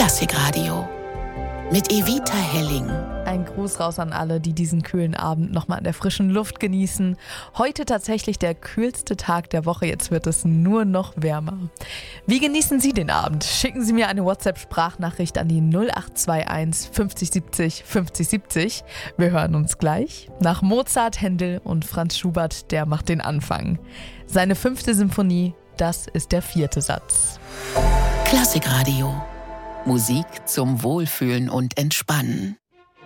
Klassikradio mit Evita Helling. Ein Gruß raus an alle, die diesen kühlen Abend nochmal in der frischen Luft genießen. Heute tatsächlich der kühlste Tag der Woche, jetzt wird es nur noch wärmer. Wie genießen Sie den Abend? Schicken Sie mir eine WhatsApp-Sprachnachricht an die 0821 50 70 50 70. Wir hören uns gleich. Nach Mozart, Händel und Franz Schubert, der macht den Anfang. Seine 5. Symphonie, das ist der 4. Satz. Klassikradio. Musik zum Wohlfühlen und Entspannen.